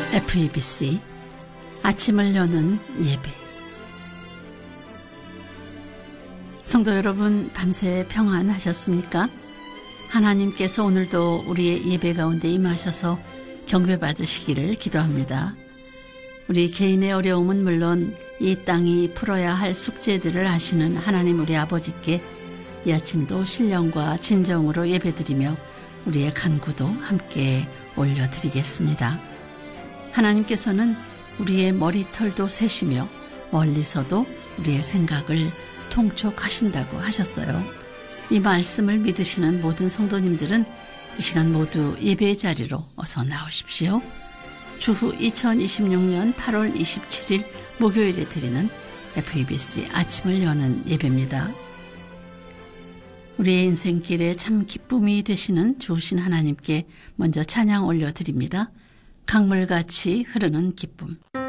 FEBC 아침을 여는 예배. 성도 여러분, 밤새 평안하셨습니까? 하나님께서 오늘도 우리의 예배 가운데 임하셔서 경배받으시기를 기도합니다. 우리 개인의 어려움은 물론 이 땅이 풀어야 할 숙제들을 하시는 하나님 우리 아버지께 이 아침도 신령과 진정으로 예배드리며 우리의 간구도 함께 올려드리겠습니다. 하나님께서는 우리의 머리털도 세시며 멀리서도 우리의 생각을 통촉하신다고 하셨어요. 이 말씀을 믿으시는 모든 성도님들은 이 시간 모두 예배의 자리로 어서 나오십시오. 주후 2026년 8월 27일 목요일에 드리는 FEBC 아침을 여는 예배입니다. 우리의 인생길에 참 기쁨이 되시는 좋으신 하나님께 먼저 찬양 올려드립니다. 강물같이 흐르는 기쁨.